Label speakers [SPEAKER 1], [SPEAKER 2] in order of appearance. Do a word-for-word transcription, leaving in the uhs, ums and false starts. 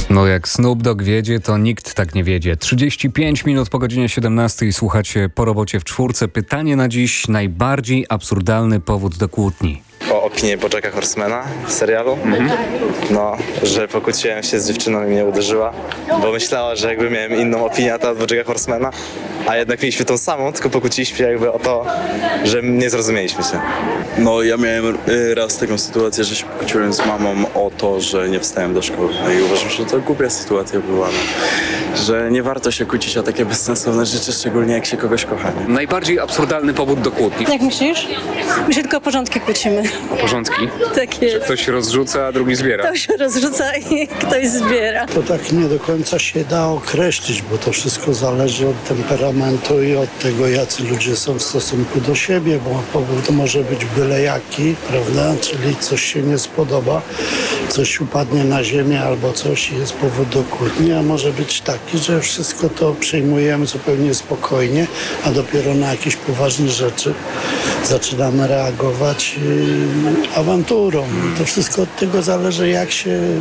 [SPEAKER 1] No jak Snoop Dogg wiedzie, to nikt tak nie wiedzie. trzydzieści pięć minut po godzinie siedemnastej słuchacie Po robocie w czwórce. Pytanie na dziś: najbardziej absurdalny powód do kłótni.
[SPEAKER 2] O opinię Bojacka Horsemana z serialu. Mhm. No, że pokłóciłem się z dziewczyną i mnie uderzyła, bo myślała, że jakby miałem inną opinię na temat Bojacka Horsemana, a jednak mieliśmy tą samą, tylko pokłóciliśmy się jakby o to, że nie zrozumieliśmy się.
[SPEAKER 3] No ja miałem y, raz taką sytuację, że się pokłóciłem z mamą o to, że nie wstałem do szkoły. No i uważam, że to głupia sytuacja była, no. Że nie warto się kłócić o takie bezsensowne rzeczy, szczególnie jak się kogoś kocha. Nie?
[SPEAKER 1] Najbardziej absurdalny powód do kłótni.
[SPEAKER 4] Jak myślisz? My się tylko o porządki kłócimy.
[SPEAKER 1] O porządki?
[SPEAKER 4] Tak jest.
[SPEAKER 1] Ktoś rozrzuca, a drugi zbiera.
[SPEAKER 4] Ktoś się rozrzuca i ktoś zbiera.
[SPEAKER 5] To tak nie do końca się da określić, bo to wszystko zależy od temperamentu i od tego, jacy ludzie są w stosunku do siebie, bo powód może być byle jaki, prawda? Czyli coś się nie spodoba, coś upadnie na ziemię albo coś i jest powód do kłótni, a może być taki, że wszystko to przyjmujemy zupełnie spokojnie, a dopiero na jakieś poważne rzeczy zaczynamy reagować yy, awanturą. To wszystko od tego zależy, jak się